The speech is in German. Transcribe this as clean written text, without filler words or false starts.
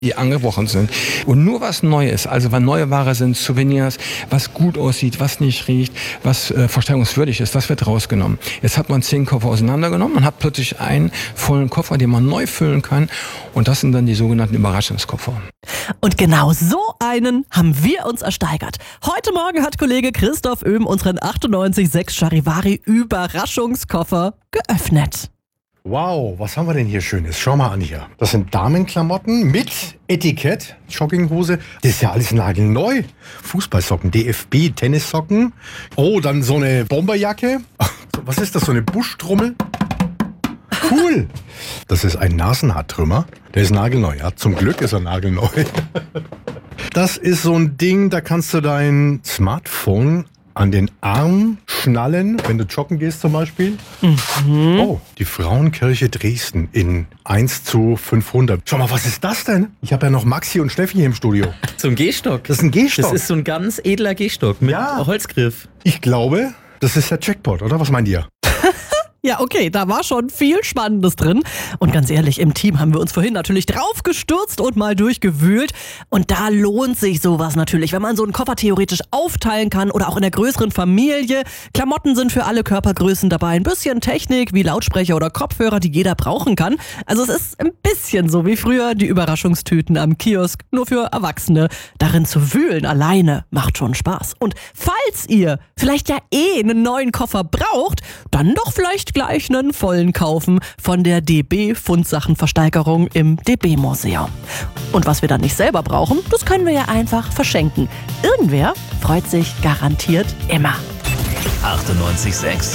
die angebrochen sind. Und nur was Neues, also wenn neue Ware sind, Souvenirs, was gut aussieht, was nicht riecht, was versteigerungswürdig ist, das wird rausgenommen. Jetzt hat man 10 Koffer auseinandergenommen und hat plötzlich einen vollen Koffer, den man neu füllen kann. Und das sind dann die sogenannten Überraschungskoffer. Und genau so einen haben wir uns ersteigert. Heute Morgen hat Kollege Christoph Oehm unseren 98.6 Charivari Überraschungskoffer geöffnet. Wow, was haben wir denn hier Schönes? Schau mal an hier. Das sind Damenklamotten mit Etikett, Jogginghose. Das ist ja alles nagelneu. Fußballsocken, DFB, Tennissocken. Oh, dann so eine Bomberjacke. Was ist das, so eine Buschtrommel? Cool. Das ist ein Nasenhaartrümmer. Der ist nagelneu. Ja, zum Glück ist er nagelneu. Das ist so ein Ding, da kannst du dein Smartphone an den Arm schnallen, wenn du joggen gehst zum Beispiel. Oh, die Frauenkirche Dresden in 1:500. Schau mal, was ist das denn? Ich habe ja noch Maxi und Steffi hier im Studio. So ein Gehstock. Das ist ein Gehstock. Das ist so ein ganz edler Gehstock mit Ja. Holzgriff. Ich glaube, das ist der Jackpot, oder? Was meint ihr? Ja, okay, da war schon viel Spannendes drin. Und ganz ehrlich, im Team haben wir uns vorhin natürlich drauf gestürzt und mal durchgewühlt. Und da lohnt sich sowas natürlich, wenn man so einen Koffer theoretisch aufteilen kann oder auch in der größeren Familie. Klamotten sind für alle Körpergrößen dabei. Ein bisschen Technik wie Lautsprecher oder Kopfhörer, die jeder brauchen kann. Also es ist ein bisschen so wie früher die Überraschungstüten am Kiosk, nur für Erwachsene. Darin zu wühlen alleine macht schon Spaß. Und falls ihr vielleicht ja einen neuen Koffer braucht, dann doch vielleicht gleich einen vollen kaufen von der DB Fundsachenversteigerung im DB Museum. Und was wir dann nicht selber brauchen, das können wir ja einfach verschenken. Irgendwer freut sich garantiert immer. 98.6